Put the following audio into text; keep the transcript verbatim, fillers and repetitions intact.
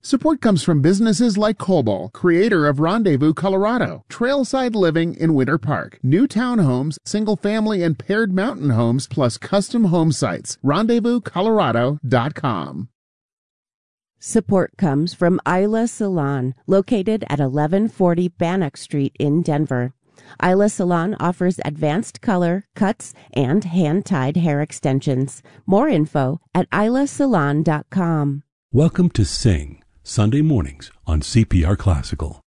Support comes from businesses like Cobol, creator of Rendezvous, Colorado, Trailside Living in Winter Park, new townhomes, single-family and paired mountain homes, plus custom home sites. rendezvous colorado dot com. Support comes from Isla Salon, located at eleven forty Bannock Street in Denver. Isla Salon offers advanced color, cuts, and hand-tied hair extensions. More info at isla salon dot com. Welcome to Sing, Sunday mornings on C P R Classical.